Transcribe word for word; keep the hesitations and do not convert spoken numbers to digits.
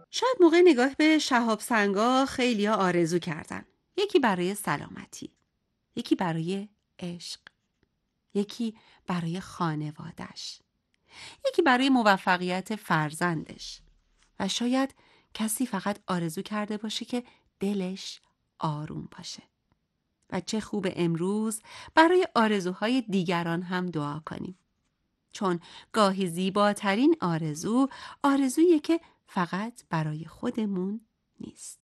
شاید موقع نگاه به شهاب سنگا خیلی ها آرزو کردن. یکی برای سلامتی، یکی برای عشق، یکی برای خانوادش، یکی برای موفقیت فرزندش و شاید کسی فقط آرزو کرده باشه که دلش آروم باشه. و چه خوب امروز برای آرزوهای دیگران هم دعا کنیم. چون گاهی زیباترین آرزو آرزویی که فقط برای خودمون نیست.